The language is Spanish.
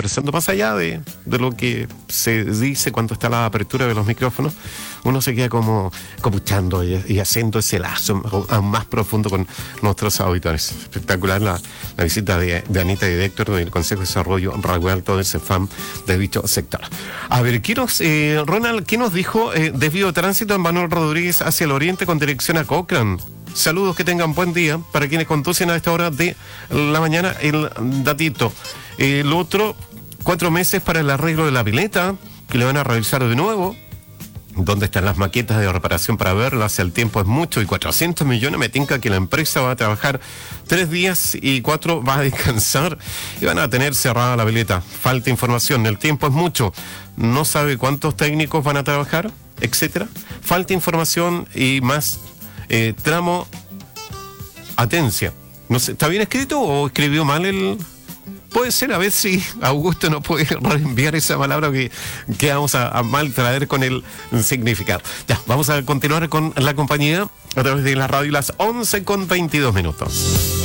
expresando, más allá de lo que se dice cuando está la apertura de los micrófonos, uno se queda como escuchando y haciendo ese lazo aún más profundo con nuestros auditores. Espectacular la visita de Anita y de Héctor del Consejo de Desarrollo Rural, todo ese fan de dicho sector. A ver, Ronald, ¿qué nos dijo? Desvío de tránsito en Manuel Rodríguez hacia el oriente con dirección a Cochrane. Saludos, que tengan buen día. Para quienes conducen a esta hora de la mañana, el datito. El otro, 4 meses para el arreglo de la pileta, que le van a realizar de nuevo. ¿Dónde están las maquetas de reparación para verlas? El tiempo es mucho y 400 millones. Me tinca que la empresa va a trabajar 3 días y 4 va a descansar y van a tener cerrada la pileta. Falta información, el tiempo es mucho. No sabe cuántos técnicos van a trabajar, etcétera. Falta información y más tramo. Atencia. No sé, ¿está bien escrito o escribió mal el...? Puede ser, a ver si Augusto nos puede reenviar esa palabra que vamos a mal traer con el significado. Ya, vamos a continuar con la compañía a través de la radio, las 11:22 minutos.